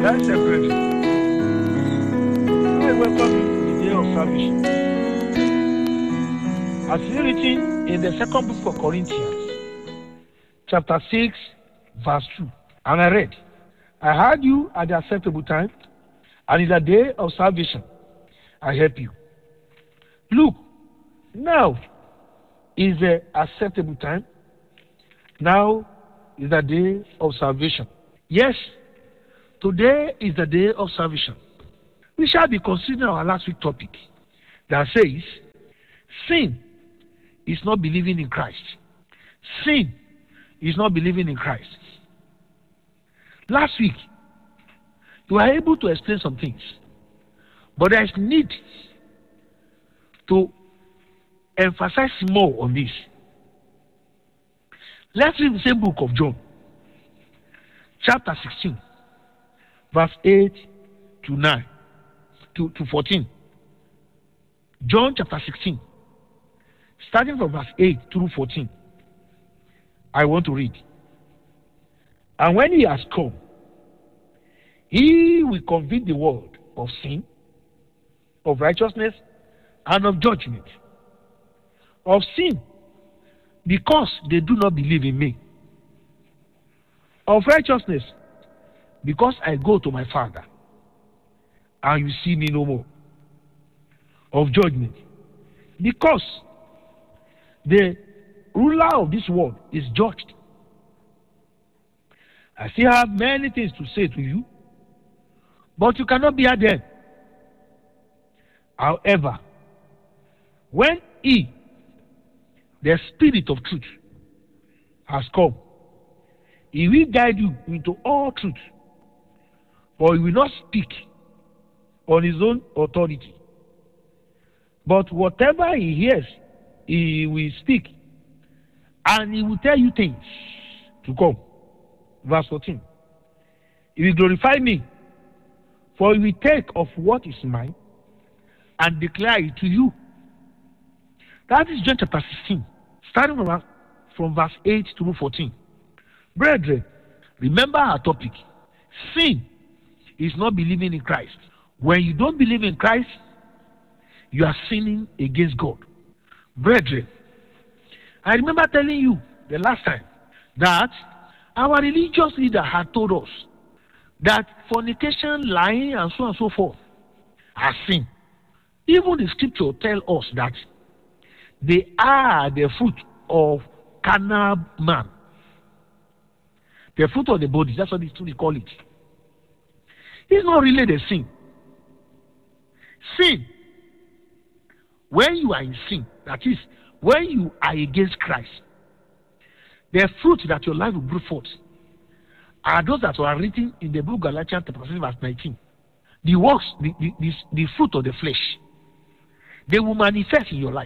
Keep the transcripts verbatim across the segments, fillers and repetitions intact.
That's a great. I welcome you to the day of salvation. As written in the second book of Corinthians, chapter six, verse two. And I read, I heard you at the acceptable time, and in the day of salvation, I help you. Look, now is the acceptable time. Now is the day of salvation. Yes, today is the day of salvation. We shall be considering our last week topic that says, sin is not believing in Christ. Sin is not believing in Christ. Last week, you were able to explain some things, but there is need to emphasize more on this. Let's read the same book of John, chapter sixteen, verse eight to nine to, to fourteen. John chapter sixteen, starting from verse eight through fourteen. I want to read. And when he has come, he will convict the world of sin, of righteousness, and of judgment. Of sin, because they do not believe in me. Of righteousness, because I go to my Father, and you see me no more. Of judgment, because the ruler of this world is judged. I still have many things to say to you, but you cannot bear them. However, when he, the Spirit of truth, has come, he will guide you into all truth, for he will not speak on his own authority, but whatever he hears, he will speak, and he will tell you things to come. Verse fourteen. He will glorify me, for he will take of what is mine and declare it to you. That is John chapter sixteen, starting from, from verse eight to fourteen. Brethren, remember our topic. Sin is not believing in Christ. When you don't believe in Christ, you are sinning against God. Brethren, I remember telling you the last time that our religious leader had told us that fornication, lying, and so on and so forth are sin. Even the scripture tells us that they are the fruit of carnal man. The fruit of the body, that's what they call it. It's not really the sin. Sin, when you are in sin, that is, when you are against Christ, the fruit that your life will bring forth are those that were written in the book of Galatians chapter six, verse nineteen. The works, the, the, the, the fruit of the flesh, they will manifest in your life.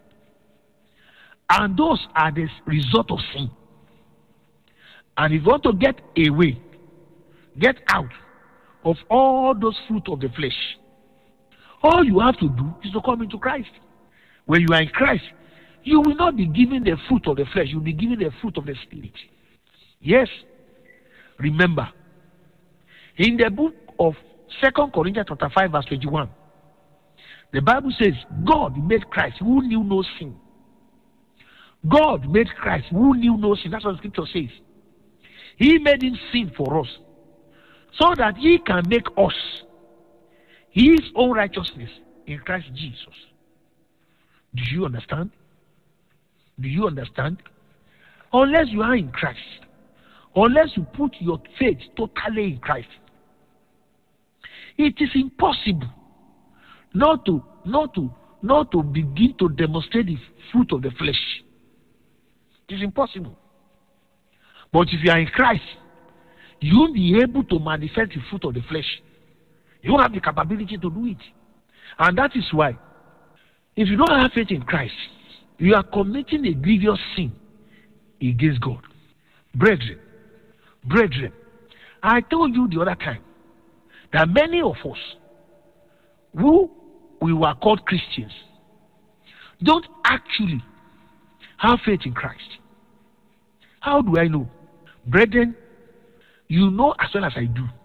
And those are the result of sin. And if you want to get away, get out of all those fruit of the flesh, all you have to do is to come into Christ. When you are in Christ, you will not be given the fruit of the flesh. You will be given the fruit of the Spirit. Yes. Remember, in the book of Second Corinthians chapter five, verse twenty-one, the Bible says, God made Christ who knew no sin. God made Christ who knew no sin. That's what the scripture says. He made him sin for us, so that he can make us his own righteousness in Christ Jesus. Do you understand? Do you understand? Unless you are in Christ, unless you put your faith totally in Christ, it is impossible not to, not to, not to begin to demonstrate the fruit of the flesh. It is impossible. But if you are in Christ, you will be able to manifest the fruit of the flesh. You have the capability to do it. And that is why, if you don't have faith in Christ, you are committing a grievous sin against God. Brethren, brethren, I told you the other time that many of us who we were called Christians don't actually have faith in Christ. How do I know? Brethren, you know as well as I do,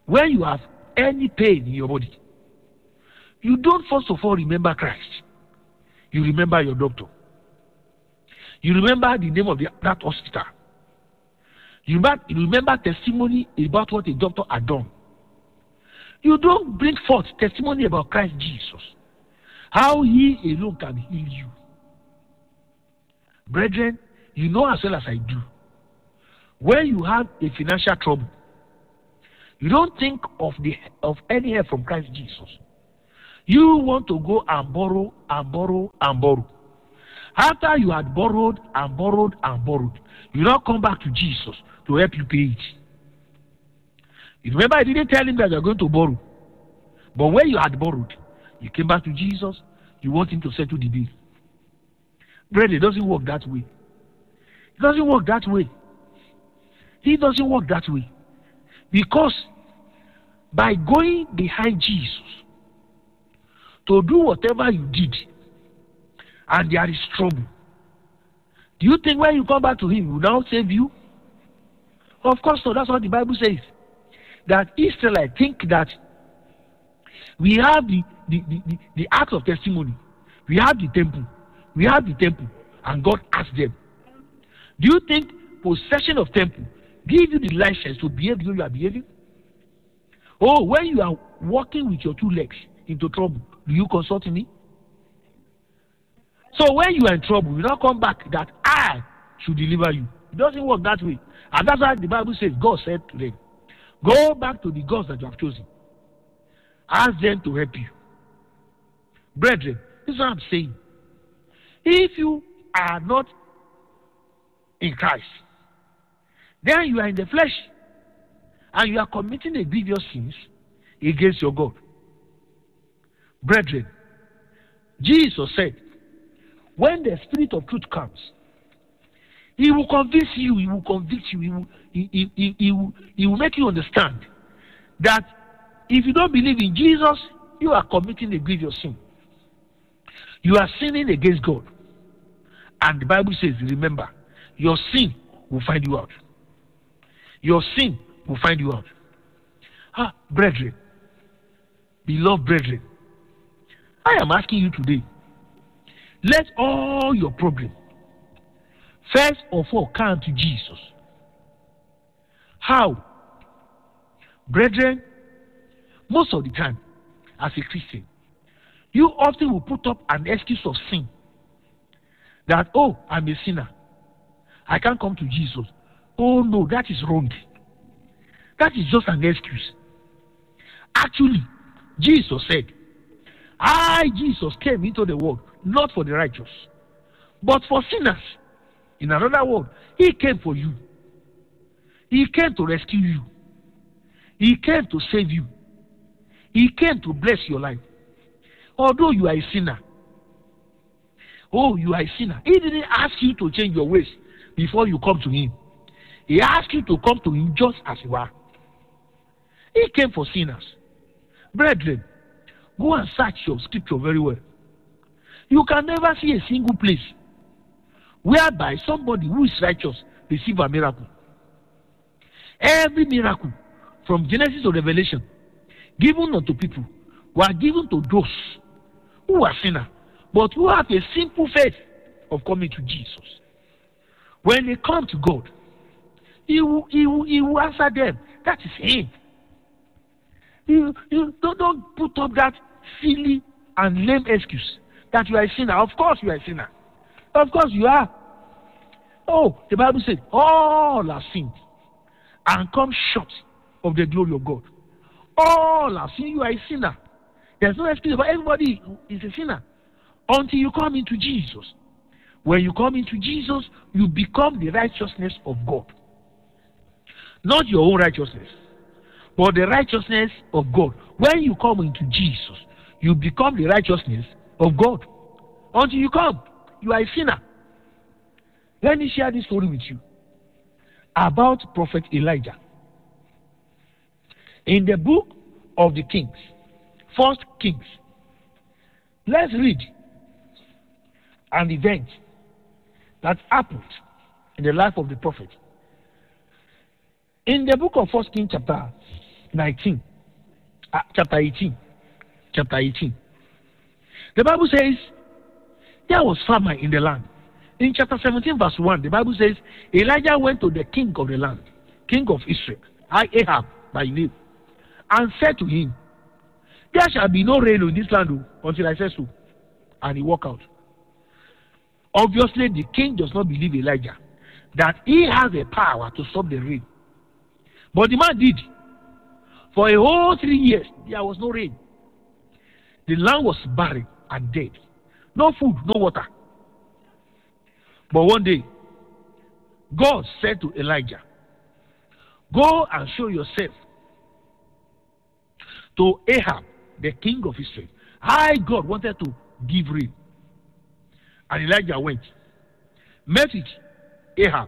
when you have any pain in your body, you don't first of all remember Christ. You remember your doctor. You remember the name of the, that hospital. You remember, you remember testimony about what a doctor had done. You don't bring forth testimony about Christ Jesus. How he alone can heal you. Brethren, you know as well as I do, when you have a financial trouble, you don't think of the of any help from Christ Jesus. You want to go and borrow and borrow and borrow. After you had borrowed and borrowed and borrowed, you now come back to Jesus to help you pay it. You remember I didn't tell him that you're going to borrow. But when you had borrowed, you came back to Jesus, you want him to settle the bill. Brother, it doesn't work that way. It doesn't work that way. It doesn't work that way. Because by going behind Jesus to do whatever you did, and there is trouble, do you think when you come back to him, he will now save you? Of course not. That's what the Bible says. That Israelites think that we have the, the, the, the, the act of testimony. We have the temple. We have the temple. And God asked them, do you think possession of temple give you the license to behave the way you are behaving? Oh, when you are walking with your two legs into trouble, do you consult me? So when you are in trouble, you don't come back that I should deliver you. It doesn't work that way. And that's why the Bible says, God said to them, go back to the gods that you have chosen. Ask them to help you. Brethren, this is what I'm saying. If you are not in Christ, then you are in the flesh and you are committing a grievous sins against your God. Brethren, Jesus said, when the Spirit of truth comes, he will convince you, he will convict you, he will, he, he, he, he, will, he will make you understand that if you don't believe in Jesus, you are committing a grievous sin. You are sinning against God. And the Bible says, remember, your sin will find you out. Your sin will find you out. Ah, brethren, beloved brethren, I am asking you today, let all your problems first of all come to Jesus. How? Brethren, most of the time, as a Christian, you often will put up an excuse of sin. That, oh, I'm a sinner. I can't come to Jesus. Oh no, that is wrong. That is just an excuse. Actually, Jesus said, I, Jesus, came into the world, not for the righteous, but for sinners. In another word, he came for you. He came to rescue you. He came to save you. He came to bless your life. Although you are a sinner. Oh, you are a sinner. He didn't ask you to change your ways before you come to him. He asked you to come to him just as you are. He came for sinners. Brethren, go and search your scripture very well. You can never see a single place whereby somebody who is righteous receive a miracle. Every miracle from Genesis to Revelation given unto people were given to those who are sinners, but who have a simple faith of coming to Jesus. When they come to God, he will, he will, he will answer them. That is him. You, you don't, don't put up that silly and lame excuse that you are a sinner. Of course you are a sinner. Of course you are. Oh, the Bible says, all are sinned and come short of the glory of God. All are sinned. You are a sinner. There's no excuse about everybody is a sinner until you come into Jesus. When you come into Jesus, you become the righteousness of God. Not your own righteousness, but the righteousness of God. When you come into Jesus, you become the righteousness of God. Until you come, you are a sinner. Let me share this story with you about Prophet Elijah. In the book of the Kings, First Kings, let's read an event that happened in the life of the prophet. In the book of First Kings chapter nineteen, uh, chapter eighteen, chapter eighteen. The Bible says there was famine in the land. In chapter seventeen, verse one, the Bible says Elijah went to the king of the land, king of Israel, Ahab by name, and said to him, there shall be no rain in this land until I say so. And he walked out. Obviously, the king does not believe Elijah that he has the power to stop the rain. But the man did. For a whole three years, there was no rain. The land was barren and dead. No food, no water. But one day, God said to Elijah, go and show yourself to Ahab, the king of Israel. I, God, wanted to give rain. And Elijah went, met with Ahab.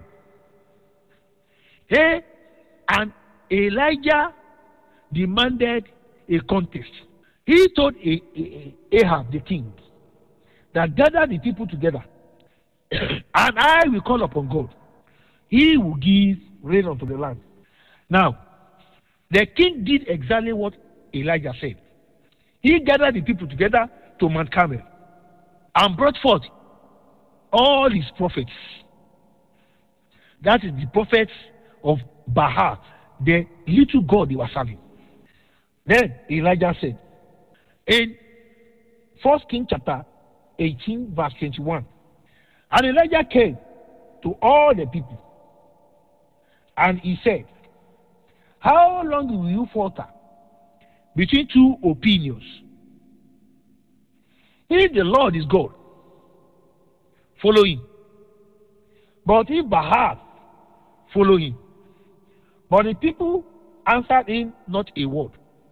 Hey, and Elijah demanded a contest. He told Ahab, the king, that gather the people together, and I will call upon God. He will give rain unto the land. Now, the king did exactly what Elijah said. He gathered the people together to Mount Carmel and brought forth all his prophets. That is the prophets of Baal, the little god they were serving. Then Elijah said, in First Kings chapter eighteen, verse twenty-one, and Elijah came to all the people, and he said, how long will you falter between two opinions? If the Lord is God, follow him. But if Baal, follow him. But the people answered him not a word.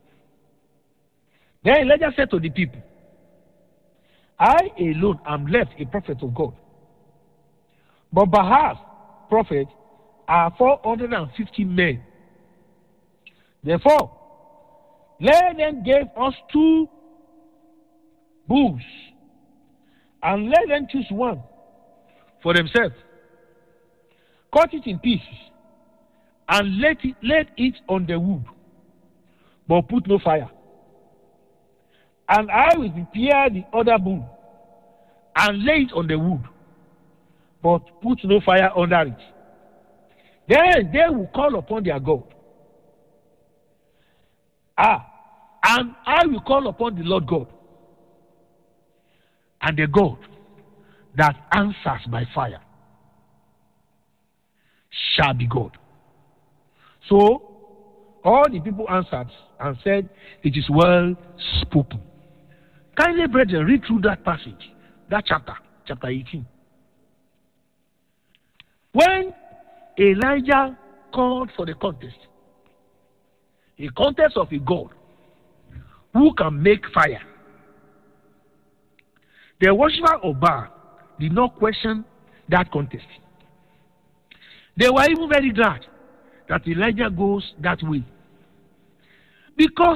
Then Elijah said to the people, I alone am left a prophet of God. But Baal's prophets are four hundred fifty men. Therefore, let them give us two bulls, and let them choose one for themselves. Cut it in pieces, and let it, let it on the wood, but put no fire. And I will prepare the other bull, and lay it on the wood, but put no fire under it. Then they will call upon their God. Ah, and I will call upon the Lord God, and the God that answers by fire shall be God. So all the people answered and said, it is well spoken. Kindly, brethren, read through that passage, that chapter, chapter eighteen. When Elijah called for the contest, a contest of a God who can make fire, the worshiper of Baal did not question that contest. They were even very glad that Elijah goes that way, because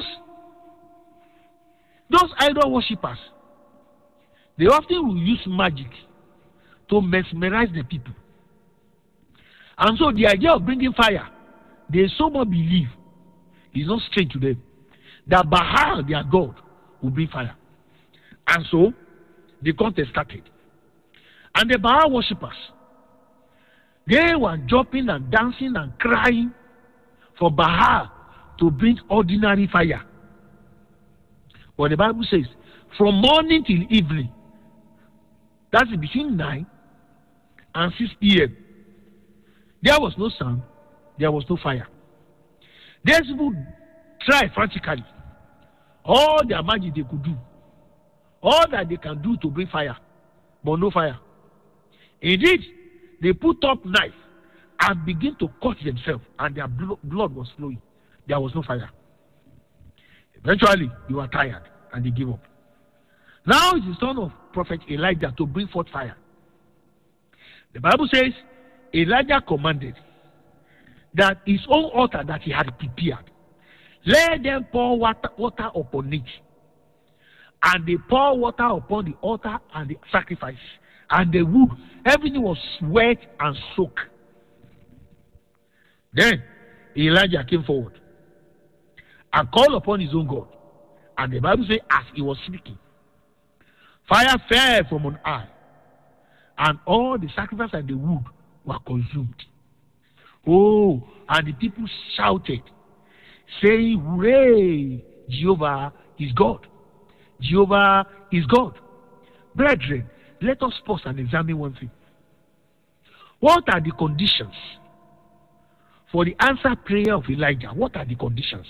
those idol worshippers, they often will use magic to mesmerize the people. And so the idea of bringing fire, they so much believe, is not strange to them, that Baal, their God, will bring fire. And so the contest started. And the Baal worshippers, they were jumping and dancing and crying for Baal to bring ordinary fire. But the Bible says, from morning till evening, that's between nine and six p m, there was no sound, there was no fire. These people tried frantically all their magic they could do, all that they can do to bring fire, but no fire. Indeed, they put up knife and begin to cut themselves, and their blood was flowing. There was no fire. Eventually, they were tired and they gave up. Now it's the son of prophet Elijah to bring forth fire. The Bible says Elijah commanded that his own altar that he had prepared, let them pour water, water upon it. And they pour water upon the altar and the sacrifice. And the wood, everything was wet and soaked. Then Elijah came forward and called upon his own God. And the Bible says, as he was speaking, fire fell from on high, and all the sacrifice and the wood were consumed. Oh, and the people shouted, saying, hooray, Jehovah is God. Jehovah is God. Brethren, let us pause and examine one thing. What are the conditions for the answered prayer of Elijah? What are the conditions?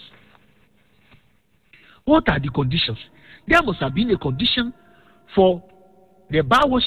What are the conditions? There must have been a condition for the Baal worship